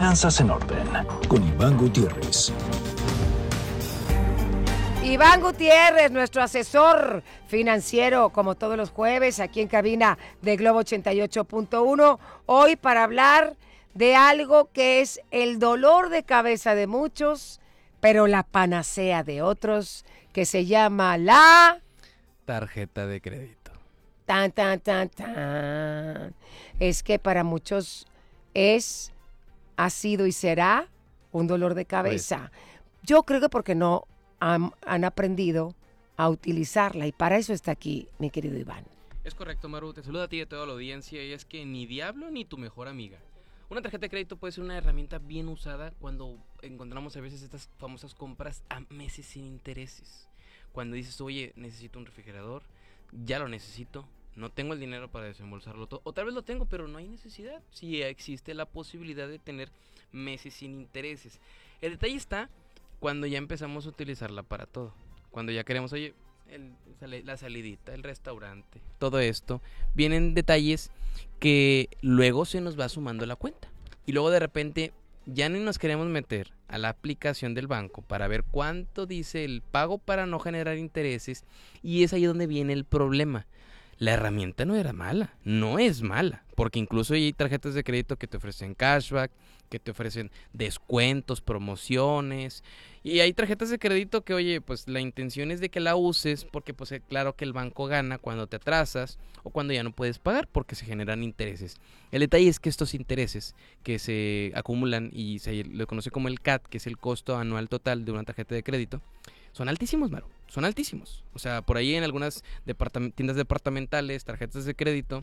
Finanzas en Orden con Iván Gutiérrez. Iván Gutiérrez, nuestro asesor financiero, como todos los jueves, aquí en cabina de Globo 88.1, hoy para hablar de algo que es el dolor de cabeza de muchos, pero la panacea de otros, que se llama la tarjeta de crédito. Tan, tan, tan, tan. Es que para muchos ha sido y será un dolor de cabeza. Yo creo que porque no han aprendido a utilizarla, y para eso está aquí mi querido Iván. Es correcto, Maru, te saluda a ti y a toda la audiencia, y es que ni diablo ni tu mejor amiga. Una tarjeta de crédito puede ser una herramienta bien usada cuando encontramos a veces estas famosas compras a meses sin intereses. Cuando dices, oye, necesito un refrigerador, ya lo necesito, no tengo el dinero para desembolsarlo todo, o tal vez lo tengo, pero no hay necesidad. Sí existe la posibilidad de tener meses sin intereses. El detalle está cuando ya empezamos a utilizarla para todo. Cuando ya queremos, oye, la salidita, el restaurante, todo esto, vienen detalles que luego se nos va sumando la cuenta. Y luego de repente ya ni nos queremos meter a la aplicación del banco para ver cuánto dice el pago para no generar intereses. Y es ahí donde viene el problema. La herramienta no era mala, no es mala, porque incluso hay tarjetas de crédito que te ofrecen cashback, que te ofrecen descuentos, promociones, y hay tarjetas de crédito que, oye, pues la intención es de que la uses porque pues claro que el banco gana cuando te atrasas o cuando ya no puedes pagar porque se generan intereses. El detalle es que estos intereses que se acumulan y se le conoce como el CAT, que es el costo anual total de una tarjeta de crédito, son altísimos, Maru, son altísimos. O sea, por ahí en algunas tiendas departamentales, tarjetas de crédito,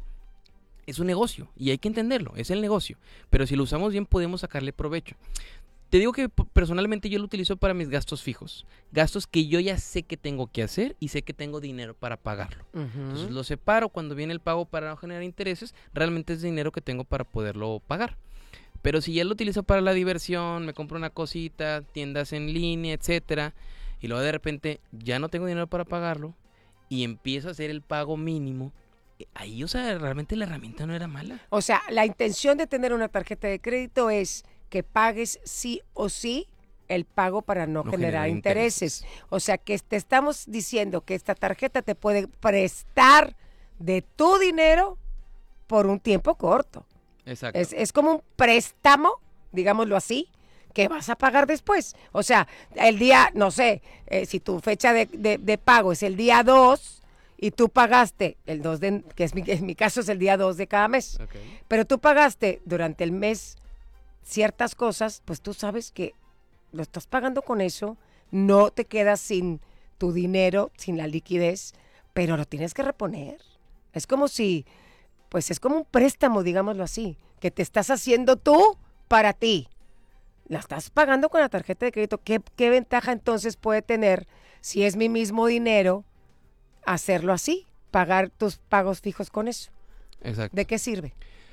es un negocio y hay que entenderlo, es el negocio. Pero si lo usamos bien podemos sacarle provecho. Te digo que personalmente yo lo utilizo para mis gastos fijos. Gastos que yo ya sé que tengo que hacer y sé que tengo dinero para pagarlo. Entonces lo separo cuando viene el pago para no generar intereses. Realmente es dinero que tengo para poderlo pagar. Pero si ya lo utilizo para la diversión, me compro una cosita, tiendas en línea, etcétera, y luego de repente ya no tengo dinero para pagarlo y empiezo a hacer el pago mínimo, ahí, o sea, realmente la herramienta no era mala. O sea, la intención de tener una tarjeta de crédito es que pagues sí o sí el pago para no generar intereses. O sea, que te estamos diciendo que esta tarjeta te puede prestar de tu dinero por un tiempo corto. Exacto. Es como un préstamo, digámoslo así, que vas a pagar después. O sea, el día, no sé, si tu fecha de pago es el día 2 y tú pagaste el 2 que en mi caso es el día 2 de cada mes. Okay. Pero tú pagaste durante el mes ciertas cosas, pues tú sabes que lo estás pagando con eso, no te quedas sin tu dinero, sin la liquidez, pero lo tienes que reponer. Es como si, pues es como un préstamo, digámoslo así, que te estás haciendo tú para ti. La estás pagando con la tarjeta de crédito. ¿Qué ventaja entonces puede tener si es mi mismo dinero hacerlo así? Pagar tus pagos fijos con eso. Exacto. ¿De qué sirve?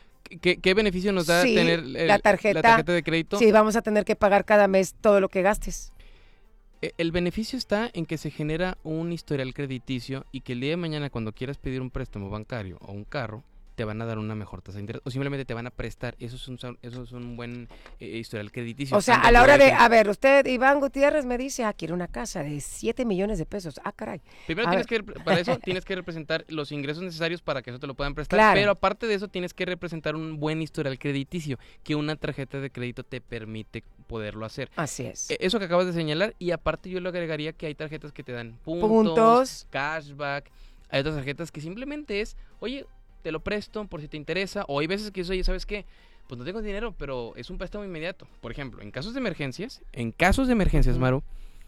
¿Qué beneficio nos da tener la tarjeta de crédito? Sí, vamos a tener que pagar cada mes todo lo que gastes. El beneficio está en que se genera un historial crediticio y que el día de mañana cuando quieras pedir un préstamo bancario o un carro, te van a dar una mejor tasa de interés o simplemente te van a prestar. Eso es un buen historial crediticio. O sea, a la hora de, a ver, usted, Iván Gutiérrez, me dice, quiere una casa de 7 millones de pesos. Caray. Primero para eso tienes que representar los ingresos necesarios para que eso te lo puedan prestar. Claro. Pero aparte de eso tienes que representar un buen historial crediticio que una tarjeta de crédito te permite poderlo hacer. Así es. Eso que acabas de señalar, y aparte yo le agregaría que hay tarjetas que te dan puntos, cashback. Hay otras tarjetas que simplemente es, oye, te lo presto por si te interesa, o hay veces que eso, oye, ¿sabes qué? Pues no tengo dinero, pero es un préstamo inmediato. Por ejemplo, en casos de emergencias, Maru,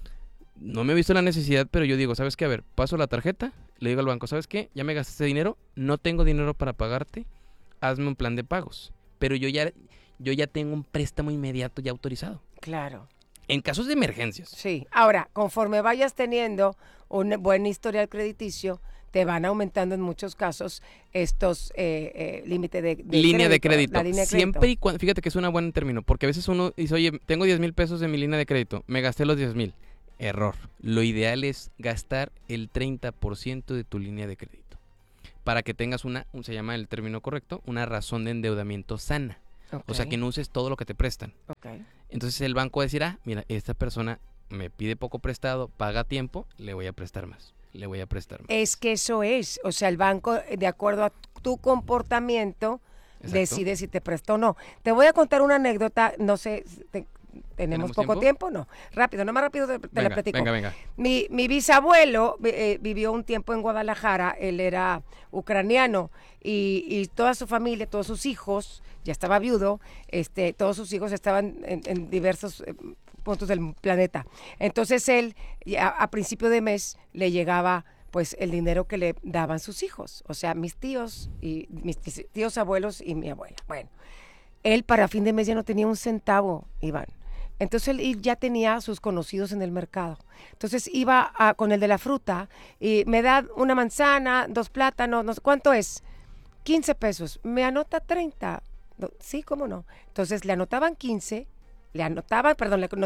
no me he visto la necesidad, pero yo digo, ¿sabes qué? A ver, paso la tarjeta, le digo al banco, ¿sabes qué? Ya me gasté ese dinero, no tengo dinero para pagarte, hazme un plan de pagos. Pero yo ya tengo un préstamo inmediato ya autorizado. Claro. En casos de emergencias. Sí. Ahora, conforme vayas teniendo un buen historial crediticio, te van aumentando en muchos casos estos límites de línea de crédito. La línea de Siempre crédito. y cuando, fíjate que es un buen término, porque a veces uno dice, oye, tengo 10,000 pesos de mi línea de crédito, me gasté los 10,000. Error. Lo ideal es gastar el 30% de tu línea de crédito para que tengas se llama el término correcto, una razón de endeudamiento sana. Ok. O sea, que no uses todo lo que te prestan. Ok. Entonces el banco va a decir, mira, esta persona me pide poco prestado, paga a tiempo, le voy a prestar más. Le voy a prestar más. Es que eso es, o sea, el banco, de acuerdo a tu comportamiento, Exacto. decide si te presta o no. Te voy a contar una anécdota, no sé, ¿tenemos poco tiempo? No, rápido, no más rápido te la platico. Venga. Mi bisabuelo vivió un tiempo en Guadalajara, él era ucraniano y toda su familia, todos sus hijos, ya estaba viudo, todos sus hijos estaban en diversos puntos del planeta. Entonces él, a principio de mes, le llegaba pues el dinero que le daban sus hijos, o sea, mis tíos abuelos y mi abuela. Bueno, él para fin de mes ya no tenía un centavo, Iván. Entonces él ya tenía sus conocidos en el mercado. Entonces iba con el de la fruta y me da una manzana, 2 plátanos, no sé cuánto es, 15 pesos. Me anota 30. No, sí, cómo no. Entonces le anotaban 15, le anotaban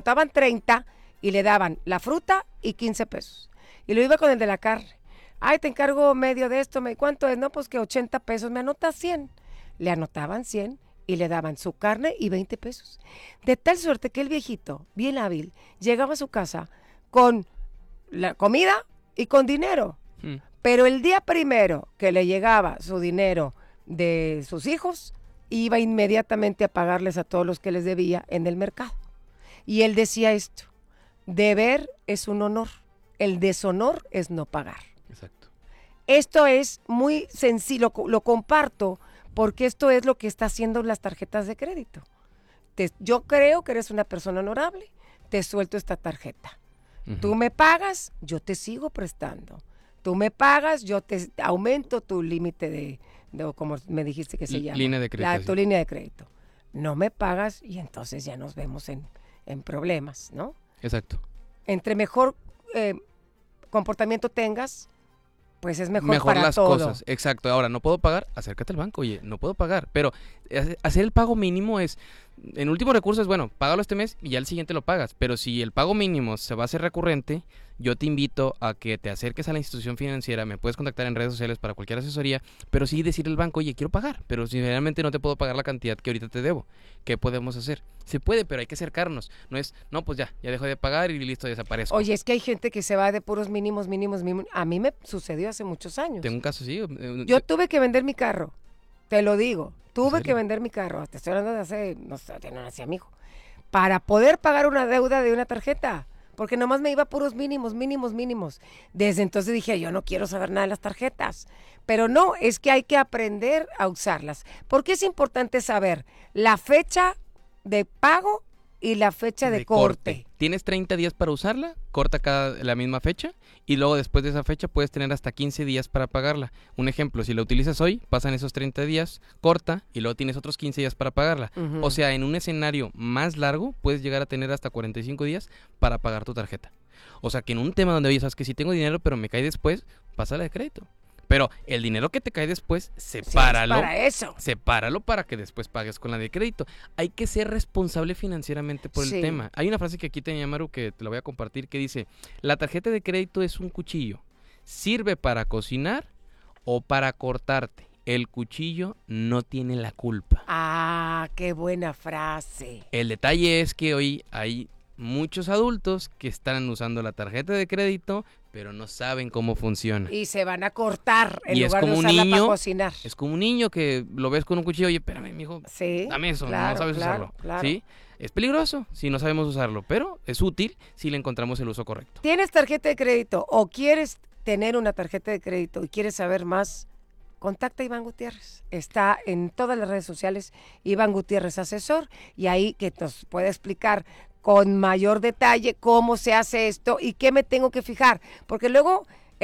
30 y le daban la fruta y 15 pesos. Y lo iba con el de la carne. Ay, te encargo medio de esto. ¿Cuánto es? No, pues que 80 pesos. Me anota 100. Le anotaban 100 y le daban su carne y 20 pesos. De tal suerte que el viejito, bien hábil, llegaba a su casa con la comida y con dinero. Pero el día primero que le llegaba su dinero de sus hijos, iba inmediatamente a pagarles a todos los que les debía en el mercado. Y él decía esto: deber es un honor, el deshonor es no pagar. Exacto. Esto es muy sencillo, lo comparto porque esto es lo que está haciendo las tarjetas de crédito. Yo creo que eres una persona honorable, te suelto esta tarjeta. Tú me pagas, yo te sigo prestando. Tú me pagas, yo te aumento tu límite de como me dijiste que se llama. Línea de crédito. Tu línea de crédito. No me pagas y entonces ya nos vemos en problemas, ¿no? Exacto. Entre mejor comportamiento tengas, pues es mejor para las todo. Cosas, exacto. Ahora, no puedo pagar, acércate al banco, oye, no puedo pagar. Pero hacer el pago mínimo es, en último recurso es, bueno, págalo este mes y ya el siguiente lo pagas. Pero si el pago mínimo se va a hacer recurrente, yo te invito a que te acerques a la institución financiera, me puedes contactar en redes sociales para cualquier asesoría, pero sí decirle al banco, oye, quiero pagar, pero si realmente no te puedo pagar la cantidad que ahorita te debo, ¿qué podemos hacer? Se puede, pero hay que acercarnos. No es, no, pues ya dejo de pagar y listo, desaparezco. Oye, es que hay gente que se va de puros mínimos. A mí me sucedió hace muchos años. Tengo un caso así. Yo tuve que vender mi carro, te lo digo. Tuve que vender mi carro, te estoy hablando de hace, no sé, no nacía mi hijo, para poder pagar una deuda de una tarjeta, porque nomás me iba a puros mínimos. Desde entonces dije, yo no quiero saber nada de las tarjetas. Pero no, es que hay que aprender a usarlas. Porque es importante saber la fecha de pago y la fecha de corte. Tienes 30 días para usarla, corta la misma fecha y luego después de esa fecha puedes tener hasta 15 días para pagarla. Un ejemplo, si la utilizas hoy, pasan esos 30 días, corta y luego tienes otros 15 días para pagarla. O sea, en un escenario más largo puedes llegar a tener hasta 45 días para pagar tu tarjeta. O sea, que en un tema donde, oye, sabes que si tengo dinero pero me cae después, pásala de crédito. Pero el dinero que te cae después, sepáralo. Sí, para eso. Sepáralo para que después pagues con la de crédito. Hay que ser responsable financieramente por el tema. Hay una frase que aquí tenía Maru que te la voy a compartir que dice, la tarjeta de crédito es un cuchillo. Sirve para cocinar o para cortarte. El cuchillo no tiene la culpa. Ah, qué buena frase. El detalle es que hoy hay muchos adultos que están usando la tarjeta de crédito, pero no saben cómo funciona. Y se van a cortar en y lugar es como de usarla un niño, para cocinar. Es como un niño que lo ves con un cuchillo, oye, espérame, mijo, dame eso, claro, no sabes usarlo. Claro. ¿Sí? Es peligroso si no sabemos usarlo, pero es útil si le encontramos el uso correcto. ¿Tienes tarjeta de crédito o quieres tener una tarjeta de crédito y quieres saber más? Contacta a Iván Gutiérrez. Está en todas las redes sociales, Iván Gutiérrez Asesor, y ahí que nos puede explicar con mayor detalle cómo se hace esto y qué me tengo que fijar. Porque luego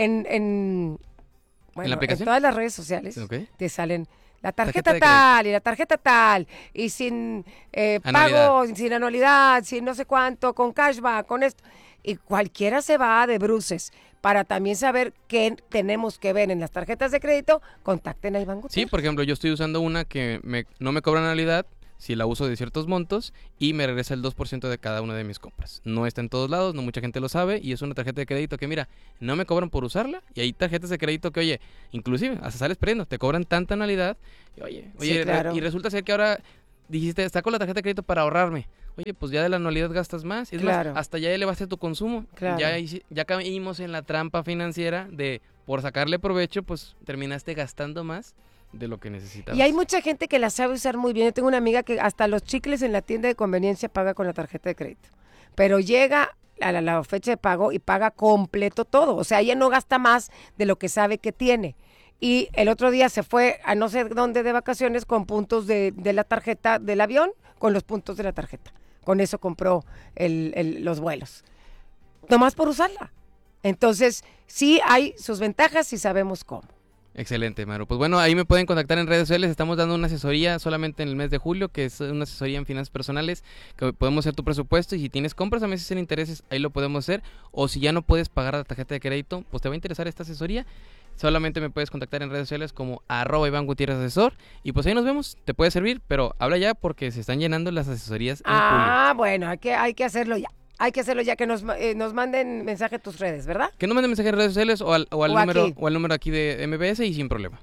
en todas las redes sociales te salen la tarjeta tal y la tarjeta tal, y sin pago, sin anualidad, sin no sé cuánto, con cashback, con esto. Y cualquiera se va de bruces. Para también saber qué tenemos que ver en las tarjetas de crédito, contacten a Iván Gutiérrez. Sí, por ejemplo, yo estoy usando una que no me cobra anualidad si la uso de ciertos montos y me regresa el 2% de cada una de mis compras. No está en todos lados, no mucha gente lo sabe y es una tarjeta de crédito que, mira, no me cobran por usarla y hay tarjetas de crédito que, oye, inclusive hasta sales perdiendo, te cobran tanta anualidad y, oye, sí, claro. Y resulta ser que ahora dijiste, saco la tarjeta de crédito para ahorrarme. Oye, pues ya de la anualidad gastas más. Es Claro. más, hasta ya elevaste tu consumo. Claro. Ya caímos en la trampa financiera de, por sacarle provecho, pues terminaste gastando más de lo que necesitabas. Y hay mucha gente que la sabe usar muy bien. Yo tengo una amiga que hasta los chicles en la tienda de conveniencia paga con la tarjeta de crédito. Pero llega a la fecha de pago y paga completo todo. O sea, ella no gasta más de lo que sabe que tiene. Y el otro día se fue a no sé dónde de vacaciones con puntos de la tarjeta del avión, con los puntos de la tarjeta. Con eso compró los vuelos. Nomás por usarla. Entonces, sí hay sus ventajas y sabemos cómo. Excelente, Maru. Pues bueno, ahí me pueden contactar en redes sociales. Estamos dando una asesoría solamente en el mes de julio, que es una asesoría en finanzas personales, que podemos hacer tu presupuesto y si tienes compras a meses sin intereses, ahí lo podemos hacer. O si ya no puedes pagar la tarjeta de crédito, pues te va a interesar esta asesoría. Solamente me puedes contactar en redes sociales como @Iván Gutiérrez Asesor. Y pues ahí nos vemos, te puede servir, pero habla ya porque se están llenando las asesorías en julio. Bueno, hay que hacerlo ya. Hay que hacerlo ya, que nos manden mensaje a tus redes, ¿verdad? Que no manden mensaje en redes sociales o al número aquí de MBS y sin problema.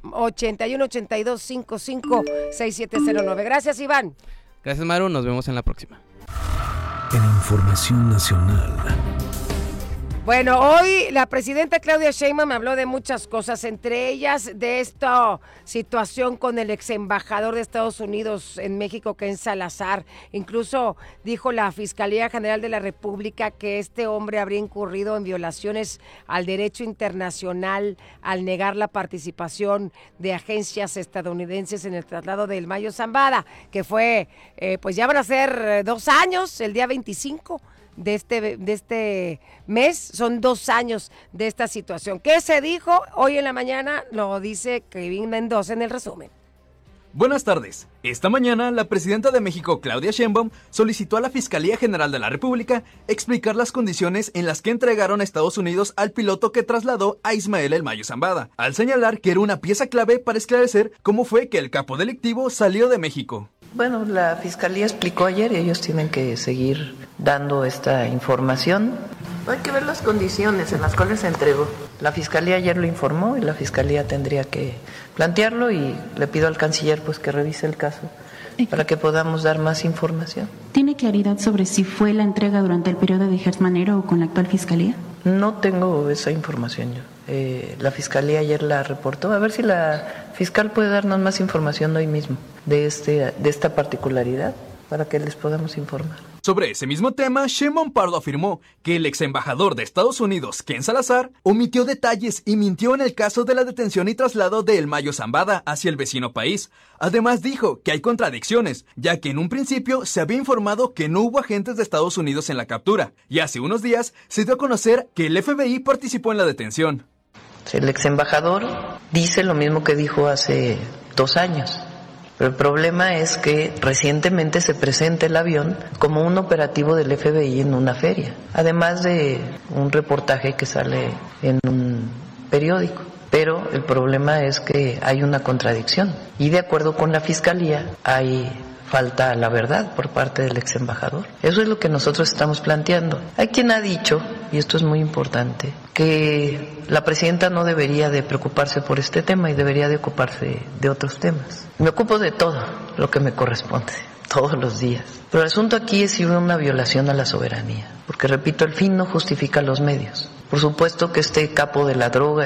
81-82-55-6709. Gracias, Iván. Gracias, Maru. Nos vemos en la próxima. En información nacional. Bueno, hoy la presidenta Claudia Sheinbaum habló de muchas cosas, entre ellas de esta situación con el ex embajador de Estados Unidos en México, Ken Salazar. Incluso dijo la Fiscalía General de la República que este hombre habría incurrido en violaciones al derecho internacional al negar la participación de agencias estadounidenses en el traslado del Mayo Zambada, que fue, pues ya van a ser 2 años, el día 25 de este mes, son 2 años de esta situación. ¿Qué se dijo hoy en la mañana? Lo dice Kevin Mendoza en el resumen. Buenas tardes. Esta mañana, la presidenta de México, Claudia Sheinbaum, solicitó a la Fiscalía General de la República explicar las condiciones en las que entregaron a Estados Unidos al piloto que trasladó a Ismael El Mayo Zambada, al señalar que era una pieza clave para esclarecer cómo fue que el capo delictivo salió de México. Bueno, la Fiscalía explicó ayer y ellos tienen que seguir dando esta información. Hay que ver las condiciones en las cuales se entregó. La Fiscalía ayer lo informó y la Fiscalía tendría que plantearlo y le pido al canciller pues que revise el caso para que podamos dar más información. ¿Tiene claridad sobre si fue la entrega durante el periodo de Gertz Manero o con la actual Fiscalía? No tengo esa información yo. La Fiscalía ayer la reportó. A ver si la fiscal puede darnos más información hoy mismo de esta particularidad para que les podamos informar. Sobre ese mismo tema, Sheinbaum Pardo afirmó que el ex embajador de Estados Unidos, Ken Salazar, omitió detalles y mintió en el caso de la detención y traslado de El Mayo Zambada hacia el vecino país. Además dijo que hay contradicciones, ya que en un principio se había informado que no hubo agentes de Estados Unidos en la captura, y hace unos días se dio a conocer que el FBI participó en la detención. El ex embajador dice lo mismo que dijo hace 2 años. Pero el problema es que recientemente se presenta el avión como un operativo del FBI en una feria, además de un reportaje que sale en un periódico. Pero el problema es que hay una contradicción y de acuerdo con la Fiscalía hay falta a la verdad por parte del ex embajador. Eso es lo que nosotros estamos planteando. Hay quien ha dicho, y esto es muy importante, que la presidenta no debería de preocuparse por este tema y debería de ocuparse de otros temas. Me ocupo de todo lo que me corresponde, todos los días. Pero el asunto aquí es si hubo una violación a la soberanía, porque repito, el fin no justifica los medios. Por supuesto que este capo de la droga,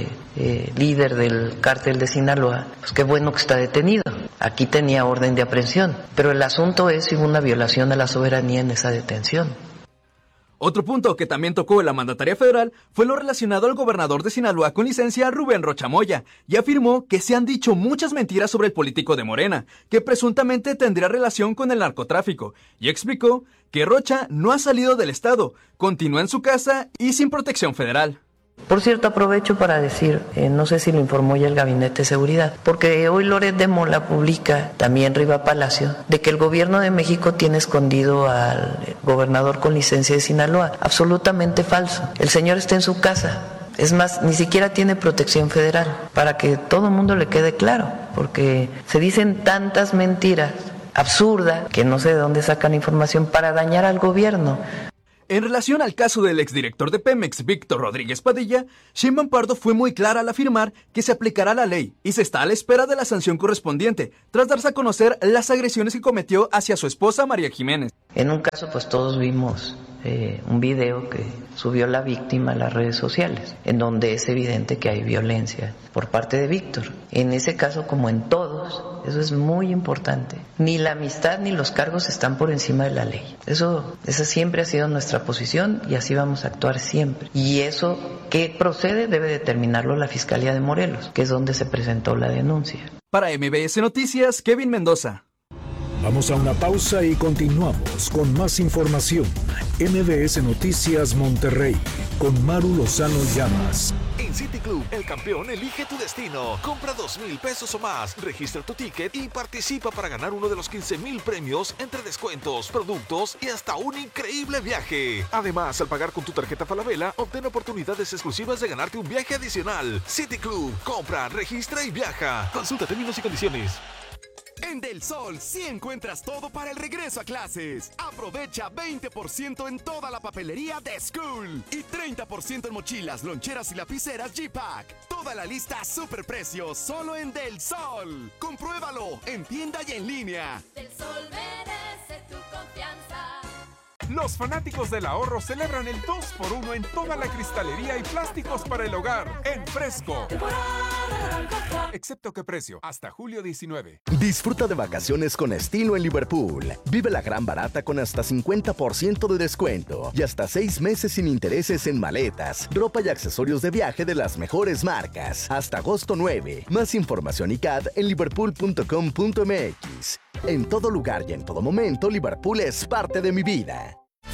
líder del cártel de Sinaloa, pues qué bueno que está detenido. Aquí tenía orden de aprehensión, pero el asunto es si hubo una violación a la soberanía en esa detención. Otro punto que también tocó la mandataria federal fue lo relacionado al gobernador de Sinaloa con licencia, Rubén Rocha Moya, y afirmó que se han dicho muchas mentiras sobre el político de Morena, que presuntamente tendría relación con el narcotráfico, y explicó que Rocha no ha salido del estado, continúa en su casa y sin protección federal. Por cierto, aprovecho para decir, no sé si lo informó ya el Gabinete de Seguridad, porque hoy Loret de Mola publica, también Riva Palacio, de que el gobierno de México tiene escondido al gobernador con licencia de Sinaloa. Absolutamente falso. El señor está en su casa. Es más, ni siquiera tiene protección federal, para que todo el mundo le quede claro, porque se dicen tantas mentiras absurdas que no sé de dónde sacan información para dañar al gobierno. En relación al caso del exdirector de Pemex, Víctor Rodríguez Padilla, Sheinbaum Pardo fue muy clara al afirmar que se aplicará la ley y se está a la espera de la sanción correspondiente, tras darse a conocer las agresiones que cometió hacia su esposa María Jiménez. En un caso, pues todos vimos un video que subió la víctima a las redes sociales, en donde es evidente que hay violencia por parte de Víctor. En ese caso, como en todos, eso es muy importante. Ni la amistad ni los cargos están por encima de la ley. Esa siempre ha sido nuestra posición y así vamos a actuar siempre. Y eso que procede debe determinarlo la Fiscalía de Morelos, que es donde se presentó la denuncia. Para MBS Noticias, Kevin Mendoza. Vamos a una pausa y continuamos con más información. MBS Noticias Monterrey, con Maru Lozano Llamas. En City Club, el campeón elige tu destino. Compra 2,000 pesos o más, registra tu ticket y participa para ganar uno de los 15,000 premios entre descuentos, productos y hasta un increíble viaje. Además, al pagar con tu tarjeta Falabella, obtén oportunidades exclusivas de ganarte un viaje adicional. City Club, compra, registra y viaja. Consulta términos y condiciones. En Del Sol sí encuentras todo para el regreso a clases. Aprovecha 20% en toda la papelería de School y 30% en mochilas, loncheras y lapiceras G-Pack. Toda la lista a superprecios solo en Del Sol. Compruébalo en tienda y en línea. Del Sol merece tu confianza. Los fanáticos del ahorro celebran el 2x1 en toda la cristalería y plásticos para el hogar en Fresco. Excepto que precio, hasta julio 19. Disfruta de vacaciones con estilo en Liverpool. Vive la gran barata con hasta 50% de descuento y hasta 6 meses sin intereses en maletas, ropa y accesorios de viaje de las mejores marcas. Hasta agosto 9. Más información y CAD en liverpool.com.mx. En todo lugar y en todo momento, Liverpool es parte de mi vida.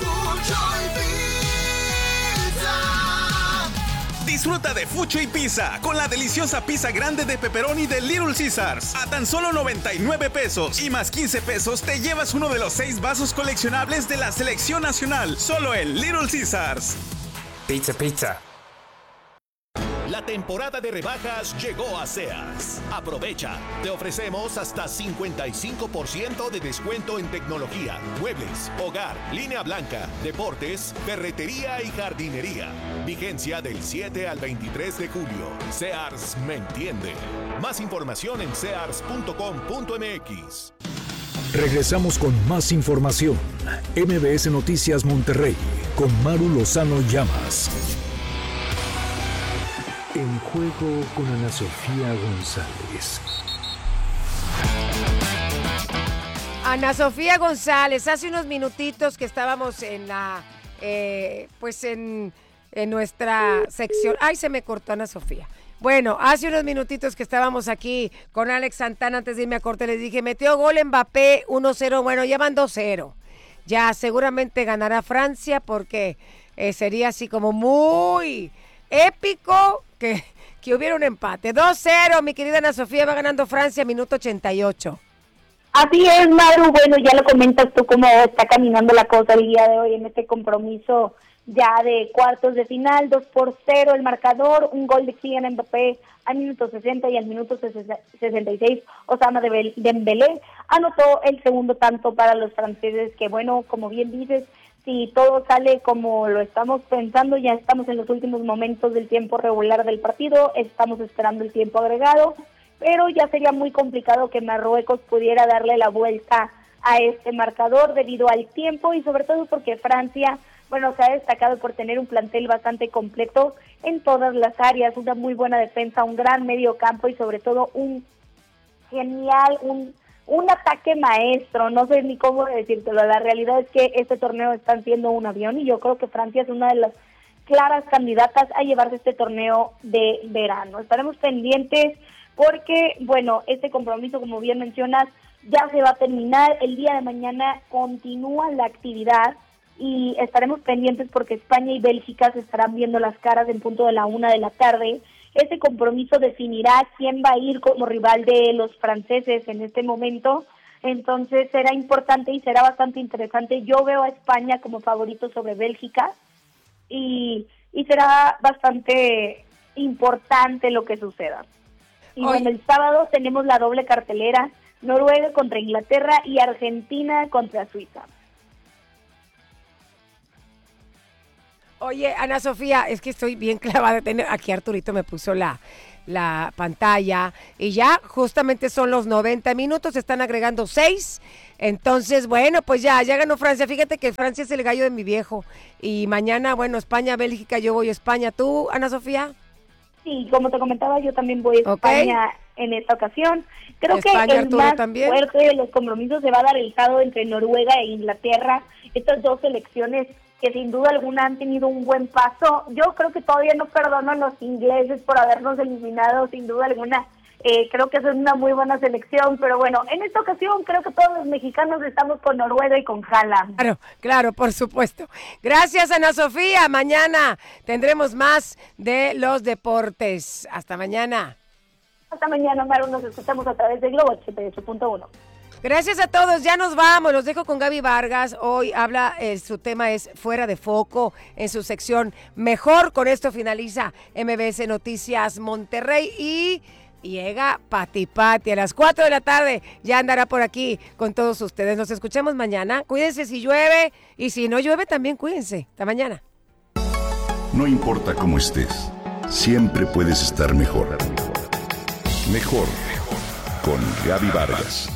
Disfruta de Fucho y Pizza con la deliciosa pizza grande de pepperoni de Little Caesars a tan solo 99 pesos y más 15 pesos te llevas uno de los 6 vasos coleccionables de la selección nacional, solo en Little Caesars. Pizza, pizza. La temporada de rebajas llegó a Sears. Aprovecha. Te ofrecemos hasta 55% de descuento en tecnología, muebles, hogar, línea blanca, deportes, ferretería y jardinería. Vigencia del 7 al 23 de julio. Sears me entiende. Más información en sears.com.mx. Regresamos con más información. MBS Noticias Monterrey, con Maru Lozano Llamas. En juego con Ana Sofía González. Ana Sofía González, hace unos minutitos que estábamos en la, en nuestra sección. Ay, se me cortó Ana Sofía. Bueno, hace unos minutitos que estábamos aquí con Alex Santana, antes de irme a corte, les dije, metió gol Mbappé 1-0, bueno, ya van 2-0. Ya seguramente ganará Francia porque sería así como muy épico que hubiera un empate. 2-0, mi querida Ana Sofía, va ganando Francia, minuto 88. Así es, Maru. Bueno, ya lo comentas tú cómo está caminando la cosa el día de hoy en este compromiso ya de cuartos de final. 2-0 el marcador, un gol de Kylian Mbappé al minuto 60 y al minuto 66 Ousmane Dembélé anotó el segundo tanto para los franceses, que bueno, como bien dices, si todo sale como lo estamos pensando, ya estamos en los últimos momentos del tiempo regular del partido, estamos esperando el tiempo agregado, pero ya sería muy complicado que Marruecos pudiera darle la vuelta a este marcador debido al tiempo y sobre todo porque Francia, bueno, se ha destacado por tener un plantel bastante completo en todas las áreas, una muy buena defensa, un gran medio campo y sobre todo un ataque maestro, no sé ni cómo decírtelo. La realidad es que este torneo está siendo un avión y yo creo que Francia es una de las claras candidatas a llevarse este torneo de verano. Estaremos pendientes porque, bueno, este compromiso, como bien mencionas, ya se va a terminar. El día de mañana continúa la actividad y estaremos pendientes porque España y Bélgica se estarán viendo las caras en punto de la 1 de la tarde. Ese compromiso definirá quién va a ir como rival de los franceses en este momento, entonces será importante y será bastante interesante. Yo veo a España como favorito sobre Bélgica y será bastante importante lo que suceda. Y bueno, el sábado tenemos la doble cartelera, Noruega contra Inglaterra y Argentina contra Suiza. Oye, Ana Sofía, es que estoy bien clavada. Aquí Arturito me puso la pantalla y ya justamente son los 90 minutos, están agregando 6. Entonces, bueno, pues ya ganó Francia. Fíjate que Francia es el gallo de mi viejo. Y mañana, bueno, España, Bélgica, yo voy a España. ¿Tú, Ana Sofía? Sí, como te comentaba, yo también voy a España en esta ocasión. Creo España, que el Arturo, más también. fuerte de los compromisos se va a dar el sábado entre Noruega e Inglaterra. Estas dos selecciones que sin duda alguna han tenido un buen paso. Yo creo que todavía no perdono a los ingleses por habernos eliminado, sin duda alguna. Creo que es una muy buena selección, pero bueno, en esta ocasión creo que todos los mexicanos estamos con Noruega y con Haaland. Claro, por supuesto. Gracias, Ana Sofía. Mañana tendremos más de los deportes. Hasta mañana. Hasta mañana, Maru. Nos escuchamos a través de Globo 88.1. Gracias a todos, ya nos vamos, los dejo con Gaby Vargas. Hoy su tema es Fuera de Foco en su sección Mejor. Con esto finaliza MBS Noticias Monterrey y llega Pati a las 4 de la tarde, ya andará por aquí con todos ustedes. Nos escuchamos mañana, cuídense si llueve y si no llueve también cuídense. Hasta mañana. No importa cómo estés, siempre puedes estar mejor. Mejor con Gaby Vargas.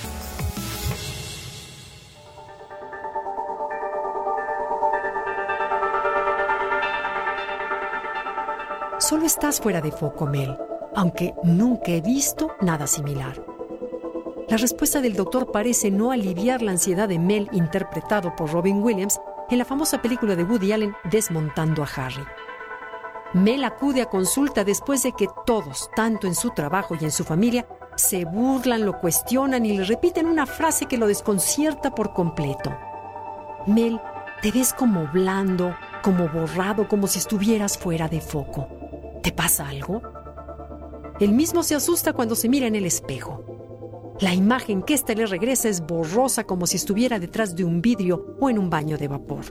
Solo estás fuera de foco, Mel, aunque nunca he visto nada similar. La respuesta del doctor parece no aliviar la ansiedad de Mel, interpretado por Robin Williams en la famosa película de Woody Allen, Desmontando a Harry. Mel acude a consulta después de que todos, tanto en su trabajo y en su familia, se burlan, lo cuestionan y le repiten una frase que lo desconcierta por completo. Mel, te ves como blando, como borrado, como si estuvieras fuera de foco. ¿Te pasa algo? Él mismo se asusta cuando se mira en el espejo. La imagen que éste le regresa es borrosa, como si estuviera detrás de un vidrio o en un baño de vapor.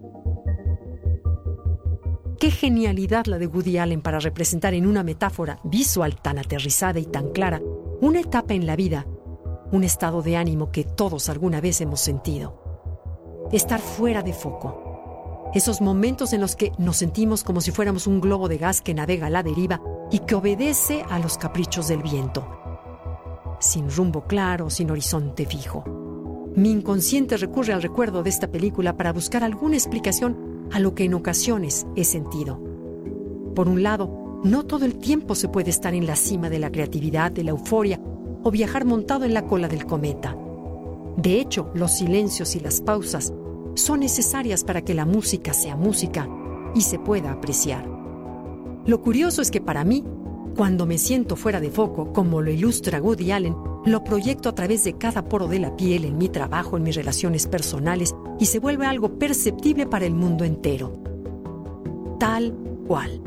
Qué genialidad la de Woody Allen para representar en una metáfora visual tan aterrizada y tan clara una etapa en la vida, un estado de ánimo que todos alguna vez hemos sentido. Estar fuera de foco. Esos momentos en los que nos sentimos como si fuéramos un globo de gas que navega a la deriva y que obedece a los caprichos del viento. Sin rumbo claro, sin horizonte fijo. Mi inconsciente recurre al recuerdo de esta película para buscar alguna explicación a lo que en ocasiones he sentido. Por un lado, no todo el tiempo se puede estar en la cima de la creatividad, de la euforia o viajar montado en la cola del cometa. De hecho, los silencios y las pausas son necesarias para que la música sea música y se pueda apreciar. Lo curioso es que para mí, cuando me siento fuera de foco, como lo ilustra Woody Allen, lo proyecto a través de cada poro de la piel, en mi trabajo, en mis relaciones personales, y se vuelve algo perceptible para el mundo entero. Tal cual.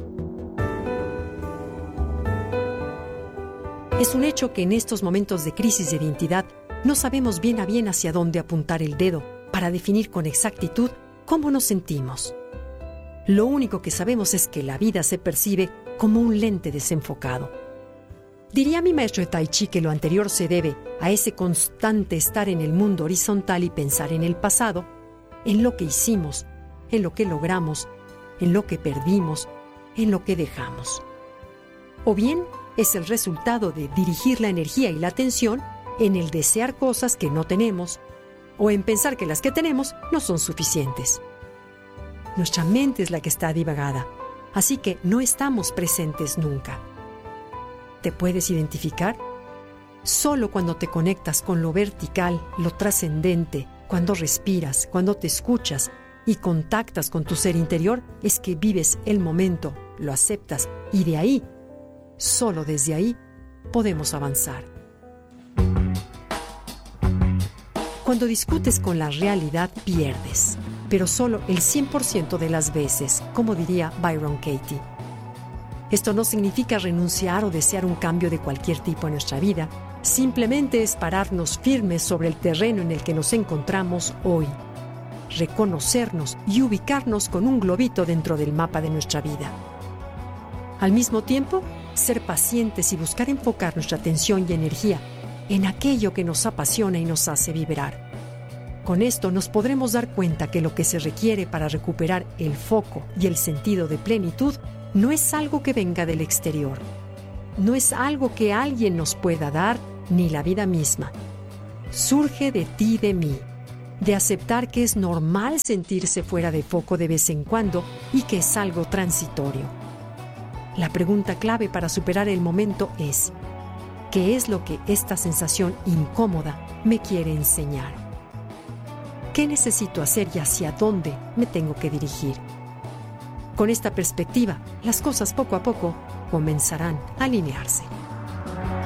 Es un hecho que en estos momentos de crisis de identidad no sabemos bien a bien hacia dónde apuntar el dedo para definir con exactitud cómo nos sentimos. Lo único que sabemos es que la vida se percibe como un lente desenfocado. Diría mi maestro de Tai Chi que lo anterior se debe a ese constante estar en el mundo horizontal y pensar en el pasado, en lo que hicimos, en lo que logramos, en lo que perdimos, en lo que dejamos. O bien es el resultado de dirigir la energía y la atención en el desear cosas que no tenemos o en pensar que las que tenemos no son suficientes. Nuestra mente es la que está divagada, así que no estamos presentes nunca. ¿Te puedes identificar? Solo cuando te conectas con lo vertical, lo trascendente, cuando respiras, cuando te escuchas y contactas con tu ser interior, es que vives el momento, lo aceptas y de ahí, solo desde ahí, podemos avanzar. Cuando discutes con la realidad, pierdes, pero solo el 100% de las veces, como diría Byron Katie. Esto no significa renunciar o desear un cambio de cualquier tipo en nuestra vida, simplemente es pararnos firmes sobre el terreno en el que nos encontramos hoy, reconocernos y ubicarnos con un globito dentro del mapa de nuestra vida. Al mismo tiempo, ser pacientes y buscar enfocar nuestra atención y energía en aquello que nos apasiona y nos hace vibrar. Con esto nos podremos dar cuenta que lo que se requiere para recuperar el foco y el sentido de plenitud no es algo que venga del exterior. No es algo que alguien nos pueda dar, ni la vida misma. Surge de ti y de mí, de aceptar que es normal sentirse fuera de foco de vez en cuando y que es algo transitorio. La pregunta clave para superar el momento es: ¿qué es lo que esta sensación incómoda me quiere enseñar? ¿Qué necesito hacer y hacia dónde me tengo que dirigir? Con esta perspectiva, las cosas poco a poco comenzarán a alinearse.